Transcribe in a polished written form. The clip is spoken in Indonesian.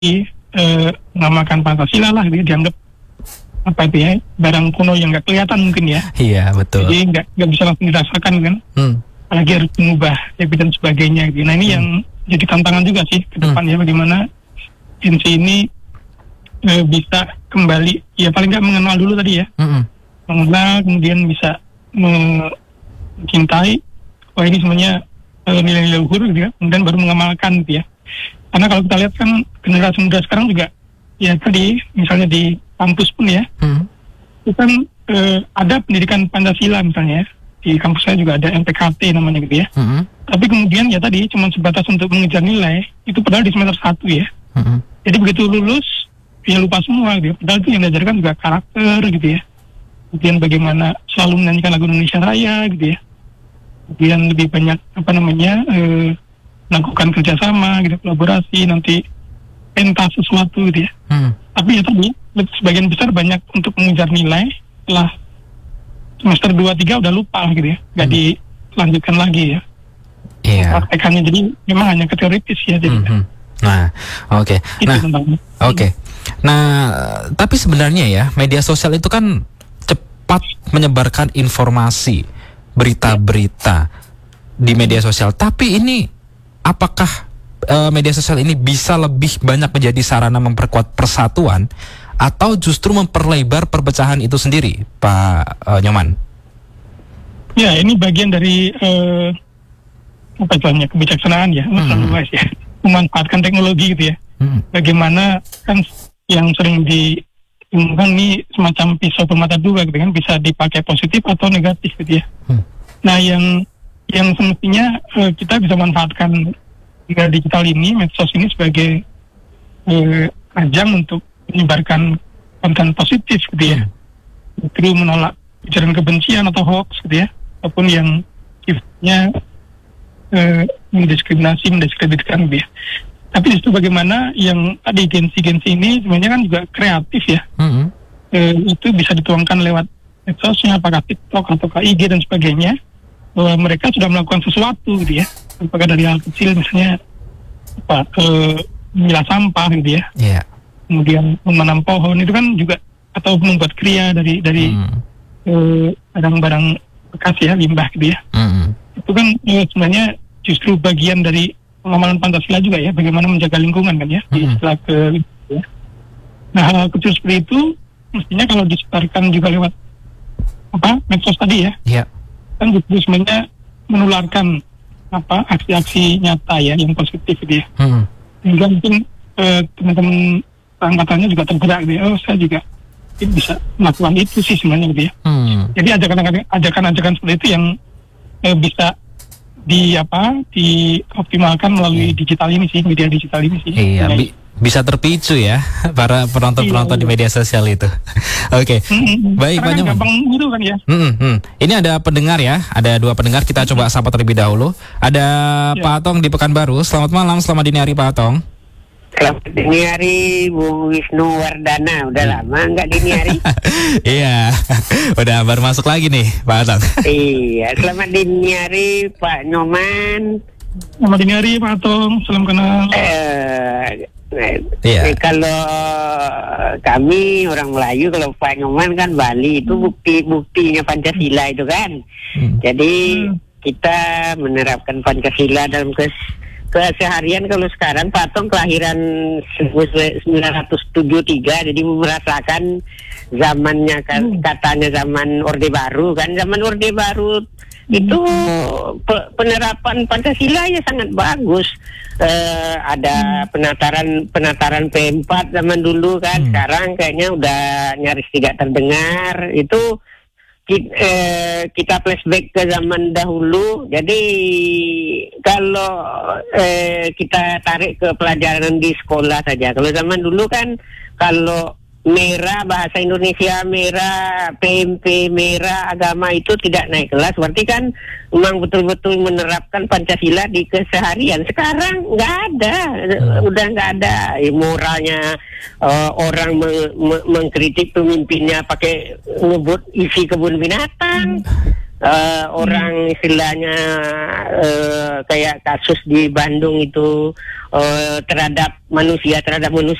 mengamalkan Pancasila lah, gitu, dianggap apa itu ya, barang kuno yang nggak kelihatan mungkin ya. Iya, betul. Jadi nggak bisa langsung dirasakan kan. Apalagi harus mengubah dan sebagainya. Gitu. Nah ini yang jadi tantangan juga sih ke depan ya, bagaimana Gen Z ini bisa kembali, ya paling nggak mengenal dulu tadi ya, mengenal, kemudian bisa mencintai, wah ini sebenarnya nilai-nilai luhur gitu ya, kemudian baru mengamalkan gitu ya. Karena kalau kita lihat kan generasi muda sekarang juga, ya tadi misalnya di kampus pun ya, itu kan ada pendidikan Pancasila misalnya ya. Di kampus saya juga ada MPKT namanya gitu ya. Tapi kemudian ya tadi cuma sebatas untuk mengejar nilai, itu padahal di semester 1 ya. Jadi begitu lulus, ya lupa semua gitu ya. Padahal itu yang diajarkan juga karakter gitu ya. Kemudian bagaimana selalu menyanyikan lagu Indonesia Raya gitu ya. Kemudian lebih banyak melakukan kerjasama gitu, kolaborasi, nanti pentas sesuatu gitu ya. Tapi ya tadi sebagian besar banyak untuk mengejar nilai, setelah semester 2-3 udah lupa gitu ya, nggak dilanjutkan lagi ya. Praktekannya, jadi memang hanya teoritis ya. Jadi Nah, oke. Nah, tapi sebenarnya ya, media sosial itu kan cepat menyebarkan informasi, berita-berita di media sosial. Tapi ini, apakah media sosial ini bisa lebih banyak menjadi sarana memperkuat persatuan atau justru memperlebar perpecahan itu sendiri, Pak Nyoman? Ya, ini bagian dari kebijaksanaan ya, ya, memanfaatkan teknologi gitu ya. Bagaimana kan yang sering diumumkan ini semacam pisau bermata dua gitu kan, bisa dipakai positif atau negatif gitu ya. Nah, yang semestinya kita bisa manfaatkan digital ini, medsos ini sebagai ajang untuk menyebarkan konten positif gitu ya, justru menolak ujaran kebencian atau hoax gitu ya, ataupun yang sifatnya mendiskreditkan gitu ya. Tapi justru bagaimana yang tadi Gen Z ini sebenarnya kan juga kreatif ya, itu bisa dituangkan lewat medsosnya, apakah TikTok atau IG dan sebagainya, bahwa mereka sudah melakukan sesuatu gitu ya, apakah dari hal kecil misalnya memilah sampah gitu ya, kemudian menanam pohon itu kan juga, atau membuat kriya dari barang-barang bekas ya, limbah gitu ya. Itu kan sebenarnya justru bagian dari pengamalan Pancasila juga ya, bagaimana menjaga lingkungan kan ya, istilah ya. Nah, hal kecil seperti itu mestinya kalau disebarkan juga lewat medsos tadi ya, kan justru sebenarnya menularkan aksi-aksi nyata ya yang positif gitu ya. Sehingga mungkin teman-teman angkatannya juga tergerak gitu ya, saya juga bisa melakukan itu sih sebenarnya gitu ya. Jadi ajakan-ajakan seperti itu yang bisa dioptimalkan melalui digital ini sih, media digital ini sih. Iya, bisa terpicu ya para penonton-penonton di media sosial itu. Oke. Baik, Pak Nyoman. Gampang gitu kan ya. Ini ada pendengar ya, ada 2 pendengar, kita coba sapa terlebih dahulu. Ada Pak Atong di Pekanbaru. Selamat malam, selamat dini hari Pak Atong. Selamat dini hari Bung Wisnu Wardana. Udah lama nggak dini hari? Iya, udah baru masuk lagi nih Pak Atong. Iya, selamat dini hari Pak Nyoman. Selamat dini hari Pak Atong, salam kenal. Kalau kami orang Melayu, kalau Pak Nyoman kan Bali, itu buktinya Pancasila itu kan. Jadi kita menerapkan Pancasila dalam keseharian. Kalau sekarang Pak Tong kelahiran 1973, jadi merasakan zamannya kan, katanya zaman Orde Baru kan. Zaman Orde Baru itu penerapan Pancasila ya sangat bagus. Ada penataran P4 zaman dulu kan. Sekarang kayaknya udah nyaris tidak terdengar. Itu kita flashback ke zaman dahulu. Jadi kalau kita tarik ke pelajaran di sekolah saja, kalau zaman dulu kan, kalau merah bahasa Indonesia merah, PMP merah, agama itu tidak naik kelas, berarti kan memang betul-betul menerapkan Pancasila di keseharian. Sekarang nggak ada, udah nggak ada moralnya. Orang mengkritik pemimpinnya pakai nyebut isi kebun binatang. orang istilahnya kayak kasus di Bandung itu terhadap manusia